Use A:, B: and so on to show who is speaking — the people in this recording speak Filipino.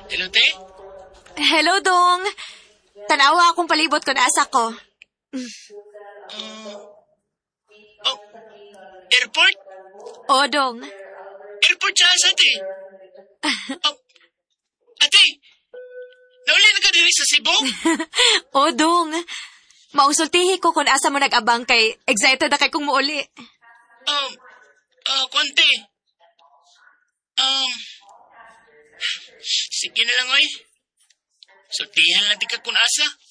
A: Hello, te?
B: Hello, Dong. Tanawa akong palibot ko na asa ko.
A: Oh, airport?
B: O, Dong.
A: Airport siya sa ate. Oh, ate, nauli na ka diri sa Cebu?
B: O, Dong. Mausultihi ko kung asa mo nag-abang kay excited na kay kong muuli.
A: Konti. Sige na lang, oy. Sultihan lang di ka kung asa.